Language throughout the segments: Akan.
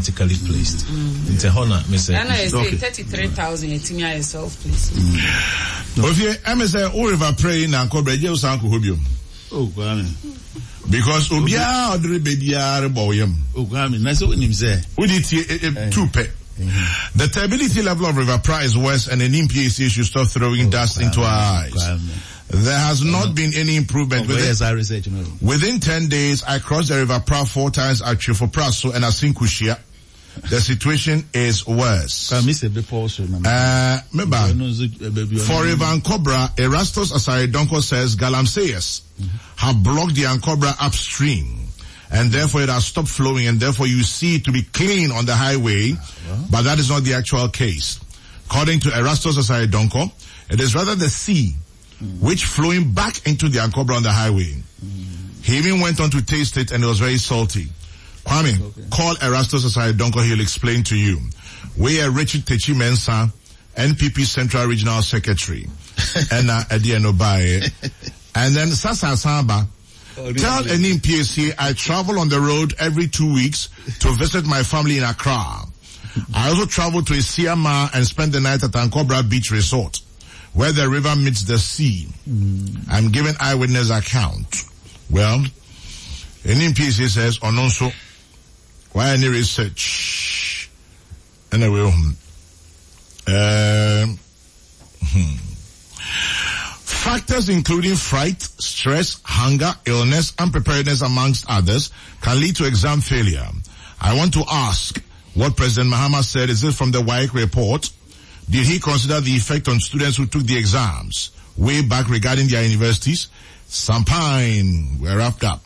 automatically placed. It's a honor, Mr. And I say 33,000 etimia yourself, please. Okay, I'm say River praying and Cobra Joe Sanko Hubium. Oh, Grammy. Because Ubia or Bedia Boyum. Oh, Grammy, that's what him say. We did 2 pay. The turbidity level of River Pra is worse, and an NPAC should stop throwing dust into our eyes. There has not been any improvement. Within 10 days, I crossed the River Pra 4 times at Chifopraso and Asinkushia. The situation is worse. For River Ankobra, Erastus Asaridonko says Galamseyas have blocked the Ankobra upstream, and therefore it has stopped flowing, and therefore you see it to be clean on the highway, but that is not the actual case. According to Erastus Asaridonko, it is rather the sea which flowing back into the Ankobra on the highway. He even went on to taste it, and it was very salty. Kwame, call Erastus Asaridonko, he'll explain to you. We are Richard Techi Mensah, NPP Central Regional Secretary, and Ediano Baye. And then Sasa Samba, tell any PSC I travel on the road every 2 weeks to visit my family in Accra. I also travel to Isiama and spend the night at Ankobra Beach Resort, where the river meets the sea. I'm giving eyewitness account. Well, any PSC says, Ononso, why any research? Anyway, factors including fright, stress, hunger, illness, unpreparedness, amongst others, can lead to exam failure. I want to ask what President Mahama said. Is it from the WAEC report? Did he consider the effect on students who took the exams way back regarding their universities? Sampine, we're wrapped up.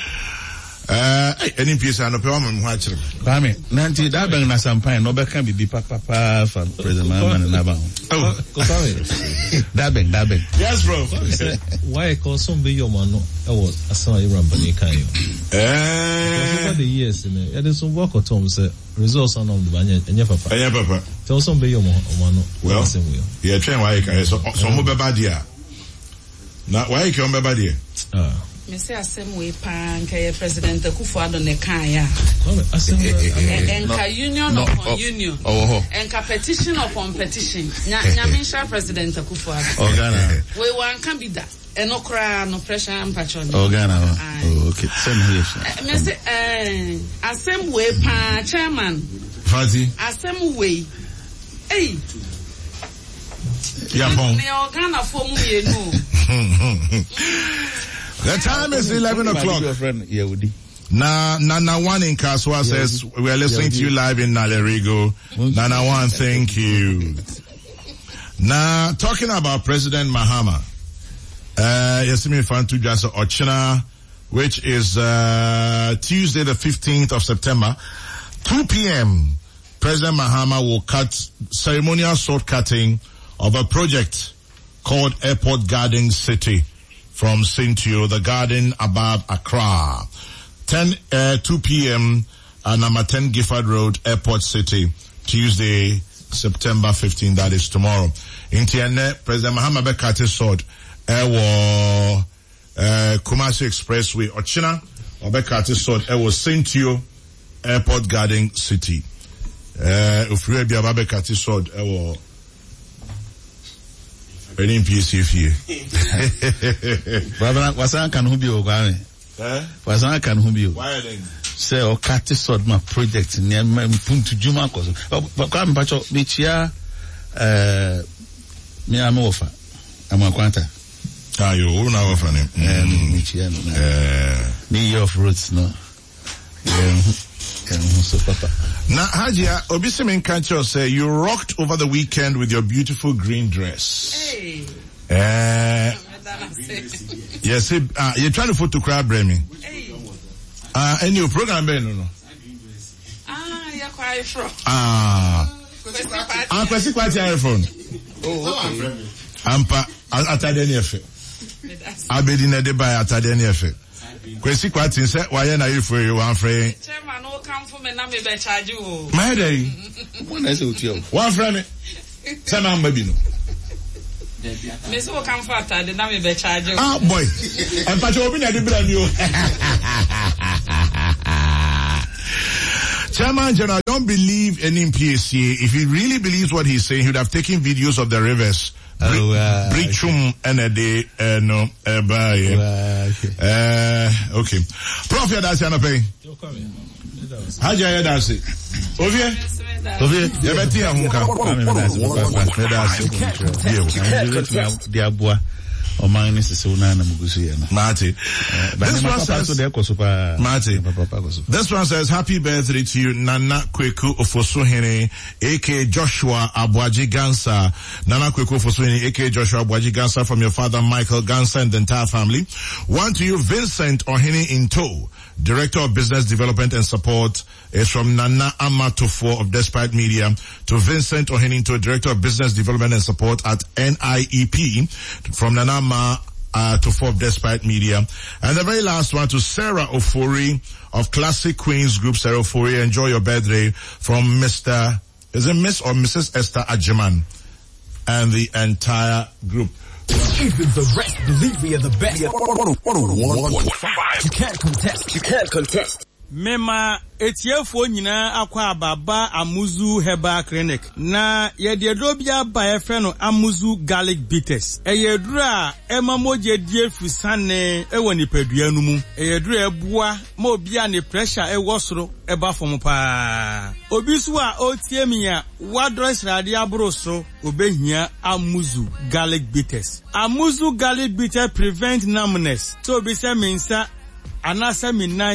Any piece I know, Kwame, Nanti, that bang na Sampine, no can be papa for President Mahama and Nabao. Oh, sorry. That bang. Yes, bro. Why call some be your man? I was a son of Rambanikayo. Over the years, there is some work or Tom said, results on the Banya and your papa. Tell some be your man. Well, yeah, train why so more babadia. Now, why you come babadia? Mr. Assembly Pan, President Kufuado Nekaya. And union upon union. And petition upon petition. Nyamisha President Kufuado. We want can be that. And no cry, no pressure and patron. Okay. Mr. Assembly Pan, Chairman. Fati. Assembly. Hey. Yapon. The time is 11 o'clock. Nana One in Kaswa says, we are listening to you live in Nalerigo. Nana One, thank you. Now, talking about President Mahama, Yasimi Fantu Jasa Ochina, which is Tuesday the 15th of September, 2 p.m., President Mahama will cut ceremonial sword cutting of a project called Airport Garden City from Sintio, the garden above Accra. 2 p.m. number 10 Gifford Road, Airport City, Tuesday, September 15, that is tomorrow. In Tiene, President Mahama Bekati Sword, Kumasi Expressway, Ochina, Bekati Sword, Sintio, Airport Garden City. Ufriwe Biaba Bekati Sword, any PCF here. Wasan can who be Ogane? Wasan can who be? Why then? Say, or Kati Sword, my project near Puntu Juma. But come, Pacho, Michia, me, I'm offer. I'm a quanta. Ah, you own our funny. Michia, me off roots, no. Now, Hajia, Obisimin Kancho say you rocked over the weekend with your beautiful green dress. Hey. Yes, you're trying to photo crab Bremy. Hey. And your program, Ben, no? You're quite from. Kwesi quite your iPhone. Oh, Ampa, atadeni efe. Abedina de by atadeni efe. Kwesi quite in set, why are you for you, one friend? Chairman, no come from and I'm a charge you. My day. One friend. Some baby no. Miss will come for the name of a charge you. Ah, boy. And Pacho open at the brand new. Chairman General don't believe any PSA. If he really believes what he's saying, he would have taken videos of the rivers. Brichum and a day, no, okay. Prof, that's your pay. How do you that's it? Ovie? You better hunka. This one says, happy birthday to you, Nana Kweku Ofosuhene, aka Joshua Abwaji Gansa. Nana Kweku Ofosuhene, aka Joshua Abwaji Gansa, from your father Michael Gansa and the entire family. One to you, Vincent Ohene Into, Director of Business Development and Support, is from Nana Amatofo of Despite Media to Vincent Ohene Into, Director of Business Development and Support at NIEP, from Nana Amatofo of Despite Media. And the very last one to Sarah Ofori of Classic Queens Group. Sarah Ofori, enjoy your birthday, from Mr. Is it Miss or Mrs. Esther Ajiman and the entire group. Even the rest believe we are the best. 101.5. You can't contest. You can't contest. Mema etiefo nyina akwa ababa Amuzu Herbal Clinic na yededro bia ba efe no Amuzu Garlic Bitters eyedru a emamoje die fusane ewo nipadua nu mu eyedru ebua ma obi a ne pressure ewo soro eba fom pa obi so a otiemi a wadros rade abroso obehia Amuzu Garlic Bitters. Amuzu Garlic Bitters prevent numbness, so obi se mensa anasa minan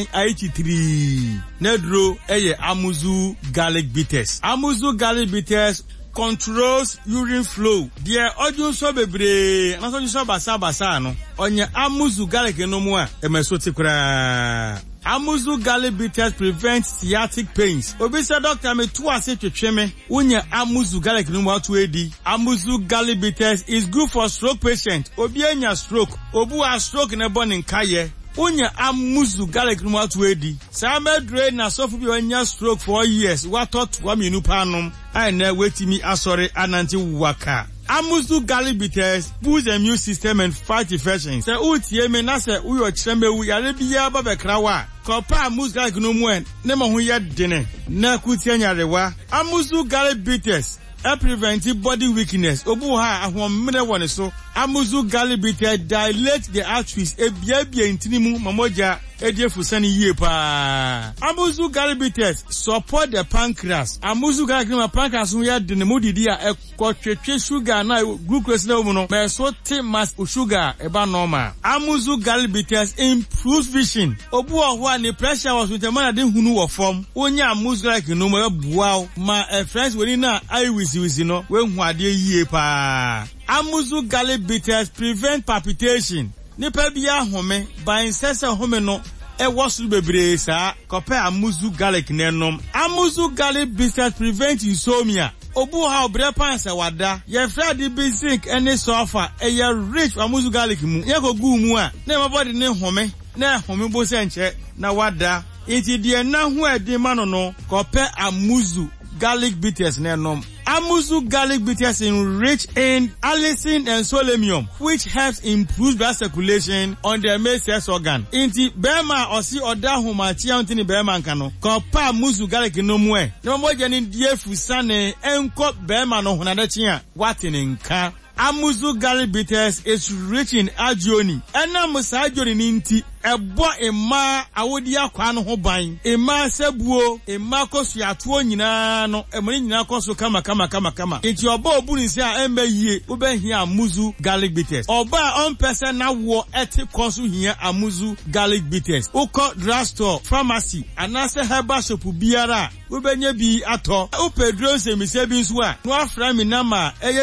83 nedro eye Amuzu Garlic Bitters. Amuzu Garlic Bitters controls urine flow. Dear audience so bebre anaso so basa no onye Amuzu Garlic no mu a emesoti kura. Amuzu Garlic Bitters prevents sciatic pains. Obi say doctor me to ase twetwe me unya Amuzu Garlic no mu atu edi. Amuzu Garlic Bitters is good for stroke patient. Obi anya stroke, obu a stroke na born nkaye. Unya Amuzu Garlic no atu edi. Sama drain na sofu bi anya stroke for years. What thought wa minu panom. I na wetimi asore ananti waka. Amuzu Garlic Bitters boosts the immune system and fight infections. Se utie me na se uyo chembe u yare biya ba bekrawa. Kopa Amuzu Garlic no mu en ne ma ho ye dene. Na kutie nyarewa. Amuzu Garlic Bitters prevent body weakness. Obu ha ahomre woni so. Amuzu Garlic Bitters dilate the arteries ebia intinimu mamoja ediefusani yie pa. Amuzu Garlic Bitters support the pancreas. Amuzu Garlic no pancreas no ya de ne modidi a ekotwetwe sugar na glucose na mu no me so te mass sugar eba normal. Amuzu Garlic Bitters improves vision. Obu ho a ne pressure was with the man de hunu wo form. Onya Amuzu Garlic no mo bua ma friends we na eye wisi no we hu ade yie pa. Amuzu Garlic Bitters prevent palpitation. Nipa bia home by incessant home no was bebre sa kope Amuzu Garlic nenom. Amuzu Garlic Bitters prevent insomnia. Obu ha obre pansa wada ye fradi basic any sofa ye rich Amuzu Garlic mu ye ko gu mu a na my body ne home na home bo se nche na wada iti die na hu edi ma no kope Amuzu Garlic Bitters nenom. Amuzu Garlic Bitters enrich in allicin and selenium, which helps improve blood circulation on the male sex organ. Inti bema osi oda humachi antini bema nkano. Kopa Amuzu Garlic no mwe. No mo jeni die fusane enko bema no hunadachi a watini nka. Amuzu Garlic Bitters is rich in agioni. Ena musa agioni ninti ebo ema awodi akwa no ho ban. Ema sebuo, ema kosu atuo nyina no, emoni nyina kosu kama. Inti oba obuni se a embe yie, ube hia Amuzu Garlic Bitters. Oba on person na wo eti kosu hia Amuzu Garlic Bitters. Uko drugstore, pharmacy, anase herbal shop biara, ube nye bi ato. Upe drone se mise bi nsuwa. Nwa fra mi nama eye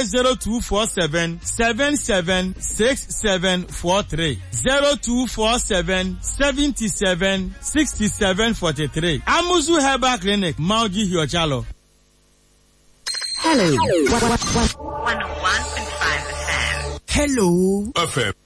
0247-776743. 0247-776743. Amuzu Herbal Clinic, Mauji Hiochalo. Hello. 101.5 FM. Hello. FM.